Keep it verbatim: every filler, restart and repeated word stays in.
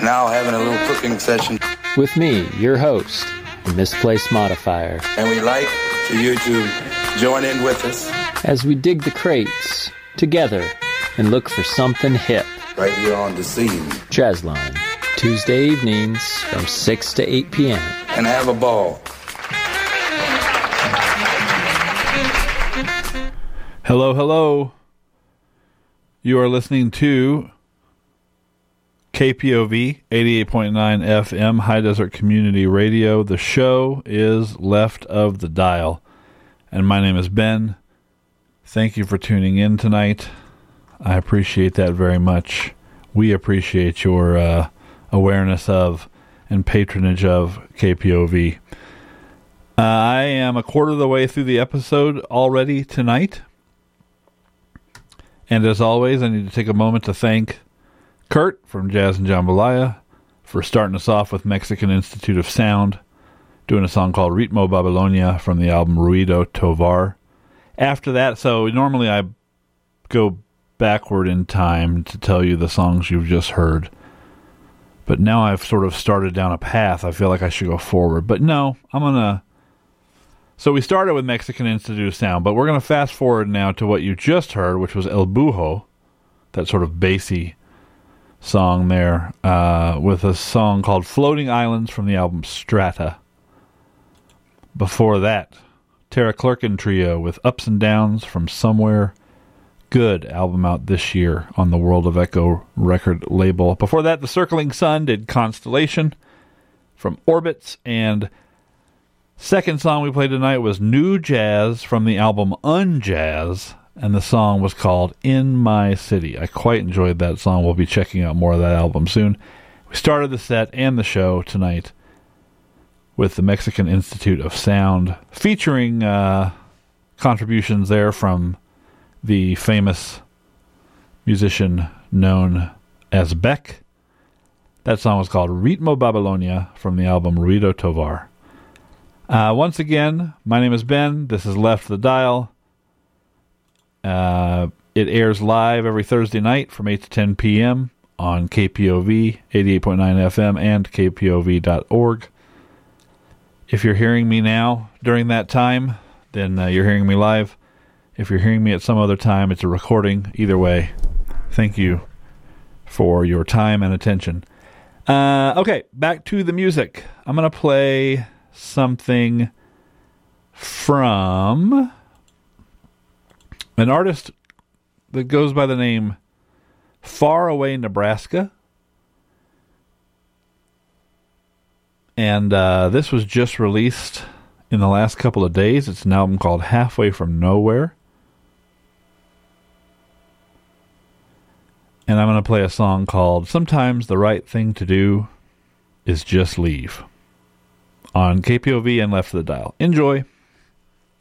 now having a little cooking session. With me, your host, the Misplaced Modifier. And we'd like for you to join in with us as we dig the crates together and look for something hip. Right here on the scene. Jazzline, Tuesday evenings from six to eight p.m. And have a ball. Hello, hello. You are listening to K P O V eighty-eight point nine F M, High Desert Community Radio. The show is Left of the Dial, and my name is Ben. Thank you for tuning in tonight. I appreciate that very much. We appreciate your uh, awareness of and patronage of K P O V. Uh, I am a quarter of the way through the episode already tonight. And as always, I need to take a moment to thank Kurt from Jazz and Jambalaya for starting us off with Mexican Institute of Sound, doing a song called Ritmo Babilonia from the album Ruido Tovar. After that, so normally I go backward in time to tell you the songs you've just heard. But now I've sort of started down a path. I feel like I should go forward. But no, I'm going to... So we started with Mexican Institute of Sound, but we're going to fast forward now to what you just heard, which was El Bujo, that sort of bassy song there, uh, with a song called Floating Islands from the album Strata. Before that, Tara Clerkin Trio with Ups and Downs from Somewhere Good, album out this year on the World of Echo record label. Before that, The Circling Sun did Constellation from Orbits, and second song we played tonight was New Jazz from the album Unjazz, and the song was called In My City. I quite enjoyed that song. We'll be checking out more of that album soon. We started the set and the show tonight with the Mexican Institute of Sound, featuring uh, contributions there from the famous musician known as Beck. That song was called Ritmo Babilonia from the album Ruido Tovar. Uh, once again, my name is Ben. This is Left the Dial. Uh, it airs live every Thursday night from eight to ten p.m. on K P O V eighty-eight point nine F M and K P O V dot org. If you're hearing me now during that time, then uh, you're hearing me live. If you're hearing me at some other time, it's a recording. Either way, thank you for your time and attention. Uh, okay, back to the music. I'm going to play something from an artist that goes by the name Far Away Nebraska. And uh, this was just released in the last couple of days. It's an album called Halfway from Nowhere. And I'm going to play a song called Sometimes the Right Thing to Do Is Just Leave on K P O V and Left of the Dial. Enjoy.